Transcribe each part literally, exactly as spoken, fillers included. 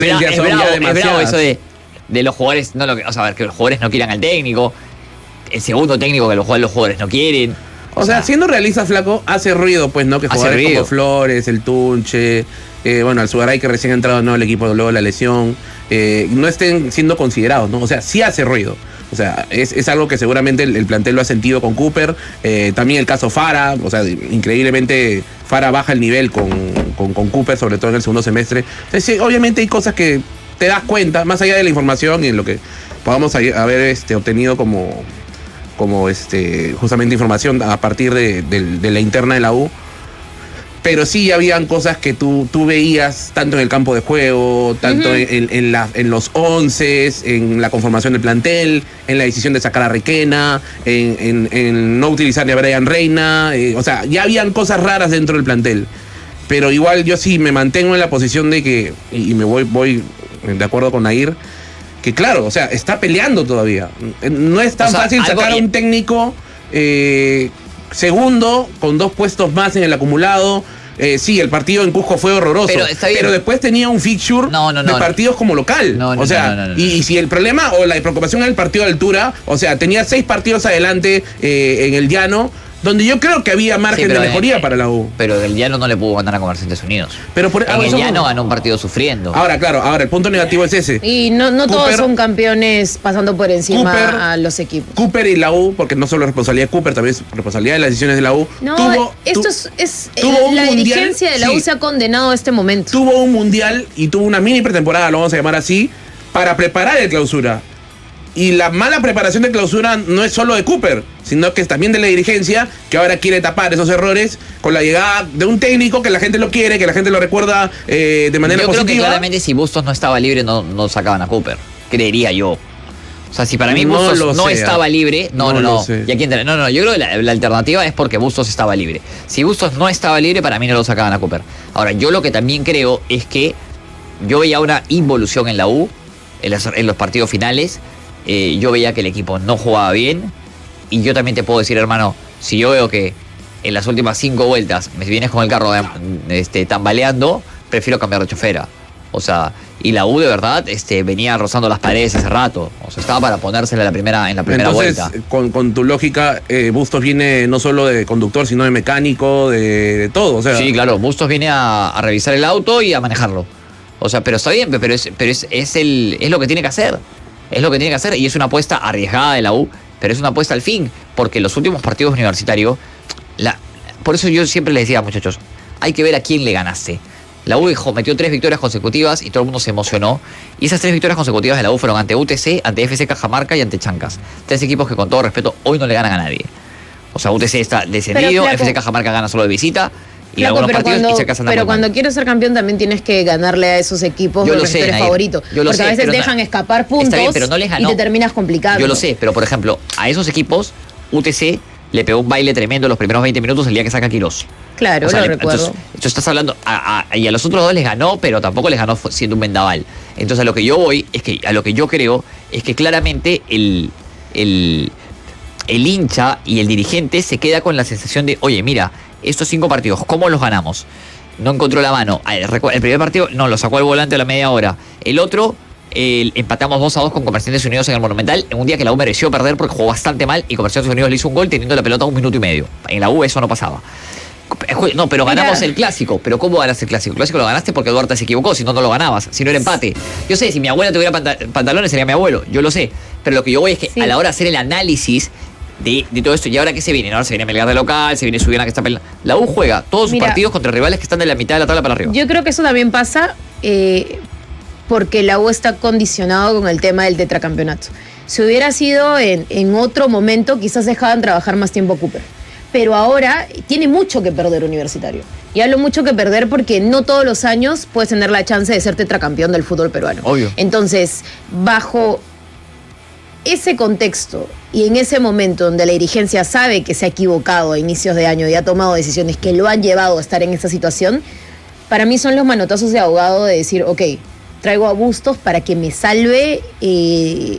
Bra es, bravo, es bravo eso de, de los jugadores, no lo que, o sea, a ver, que los jugadores no quieran al técnico, el segundo técnico que los jugadores, los jugadores no quieren. O, o sea, sea, siendo realista, Flaco, hace ruido, pues, ¿no? Que jugadores como Flores, el Tunche, eh, bueno, el Sugaray que recién ha entrado, ¿no? El equipo luego de la lesión, eh, no estén siendo considerados, ¿no? O sea, sí hace ruido. O sea, es, es algo que seguramente el, el plantel lo ha sentido con Cooper. Eh, también el caso Fara, o sea, increíblemente Fara baja el nivel con, con, con Cooper, sobre todo en el segundo semestre. Entonces, sí, obviamente hay cosas que te das cuenta, más allá de la información y en lo que podamos haber este, obtenido como, como este, justamente información a partir de, de, de la interna de la U. Pero sí habían cosas que tú, tú veías tanto en el campo de juego, tanto uh-huh. en, en, la, en los once, en la conformación del plantel, en la decisión de sacar a Requena, en, en, en no utilizar a Brian Reina. Eh, o sea, ya habían cosas raras dentro del plantel. Pero igual yo sí me mantengo en la posición de que, y me voy, voy de acuerdo con Nair, que claro, o sea, está peleando todavía. No es tan o sea, fácil sacar a un técnico... Eh, segundo, con dos puestos más en el acumulado. Eh, sí, el partido en Cusco fue horroroso. Pero, pero después tenía un fixture no, no, no, de partidos no. como local. No, no, o sea, no, no, no, no. Y, y si el problema o la preocupación era el partido de altura, o sea, tenía seis partidos adelante eh, en el llano, donde yo creo que había margen sí, de mejoría en, para la U. Pero del llano no le pudo ganar a Comerciantes Unidos. Pero por, en el llano ganó un partido sufriendo. Ahora, claro, ahora el punto negativo es ese. Y no, no Cooper, todos son campeones pasando por encima Cooper, a los equipos. Cooper y la U, porque no solo es responsabilidad de Cooper, también es responsabilidad de las decisiones de la U. No, tuvo, esto tu, es, es tuvo la dirigencia mundial, de la U sí, se ha condenado a este momento. Tuvo un mundial y tuvo una mini pretemporada, lo vamos a llamar así, para preparar el clausura. Y la mala preparación de clausura no es solo de Cooper, sino que es también de la dirigencia, que ahora quiere tapar esos errores con la llegada de un técnico que la gente lo quiere, que la gente lo recuerda eh, de manera yo positiva. Yo creo que claramente si Bustos no estaba libre no, no sacaban a Cooper, creería yo. O sea, si para mí Bustos no, no estaba libre, no, no, no. no. ¿Y aquí entra? No, no, yo creo que la, la alternativa es porque Bustos estaba libre. Si Bustos no estaba libre, para mí no lo sacaban a Cooper. Ahora, yo lo que también creo es que yo veía una involución en la U, en los, en los partidos finales. Eh, yo veía que el equipo no jugaba bien y yo también te puedo decir, hermano, si yo veo que en las últimas cinco vueltas me vienes con el carro de, este, tambaleando, prefiero cambiar de chofera. O sea, y la U de verdad este, venía rozando las paredes hace rato. O sea, estaba para ponérsela en la primera, en la primera Entonces, vuelta. Con, con tu lógica, eh, Bustos viene no solo de conductor, sino de mecánico, de, de todo. O sea. Sí, claro, Bustos viene a, a revisar el auto y a manejarlo. O sea, pero está bien, pero es, pero es, es, el, es lo que tiene que hacer. Es lo que tiene que hacer y es una apuesta arriesgada de la U, pero es una apuesta al fin, porque los últimos partidos universitarios, la, por eso yo siempre les decía, muchachos, hay que ver a quién le ganaste. La U dijo, metió tres victorias consecutivas y todo el mundo se emocionó. Y esas tres victorias consecutivas de la U fueron ante U T C, ante F C Cajamarca y ante Chancas. Tres equipos que con todo respeto hoy no le ganan a nadie. O sea, U T C está descendido, F C Cajamarca gana solo de visita. Y Claro, pero cuando, pero cuando quieres ser campeón también tienes que ganarle a esos equipos yo los que eres favorito. Yo lo porque sé, a veces pero dejan no, escapar puntos bien, pero no les ganó. Y te terminas complicando. Yo lo sé, pero por ejemplo, a esos equipos, U T C le pegó un baile tremendo los primeros veinte minutos el día que saca a Quirós. Claro, o sea, lo le, recuerdo. Entonces, entonces estás hablando, a, a, y a los otros dos les ganó, pero tampoco les ganó siendo un vendaval. Entonces a lo que yo voy, es que a lo que yo creo, es que claramente el, el, el hincha y el dirigente se queda con la sensación de, oye, mira, estos cinco partidos, ¿cómo los ganamos? No encontró la mano. El primer partido, no, lo sacó al volante a la media hora. El otro, el, empatamos dos a dos con Comerciantes Unidos en el Monumental, en un día que la U mereció perder porque jugó bastante mal y Comerciantes Unidos le hizo un gol teniendo la pelota un minuto y medio. En la U eso no pasaba. No, pero ganamos Mira. el Clásico. ¿Pero cómo ganas el Clásico? El Clásico lo ganaste porque Duarte se equivocó, si no, no lo ganabas. Si no era empate. Yo sé, si mi abuela tuviera pantalones sería mi abuelo, yo lo sé. Pero lo que yo voy es que sí. a la hora de hacer el análisis De, de todo esto, ¿y ahora qué se viene? Ahora se viene Melgar de local, se viene Subiana que está peleando. La U juega todos sus Mira, partidos contra rivales que están de la mitad de la tabla para arriba. Yo creo que eso también pasa eh, porque la U está condicionado con el tema del tetracampeonato. Si hubiera sido en, en otro momento, quizás dejaban trabajar más tiempo a Cooper. Pero ahora tiene mucho que perder Universitario. Y hablo mucho que perder porque no todos los años puedes tener la chance de ser tetracampeón del fútbol peruano. Obvio. Entonces, bajo ese contexto y en ese momento donde la dirigencia sabe que se ha equivocado a inicios de año y ha tomado decisiones que lo han llevado a estar en esta situación, para mí son los manotazos de ahogado de decir, ok, traigo a Bustos para que me salve eh,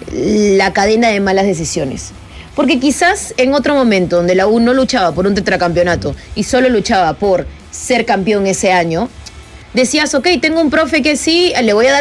la cadena de malas decisiones. Porque quizás en otro momento donde la U no luchaba por un tetracampeonato y solo luchaba por ser campeón ese año, decías, ok, tengo un profe que sí, le voy a dar